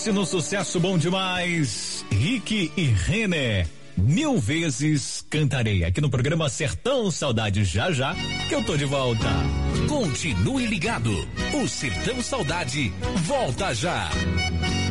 Sequência no sucesso bom demais. Rick e René. 1000 vezes cantarei. Aqui no programa Sertão Saudade, já que eu tô de volta. Continue ligado. O Sertão Saudade volta já.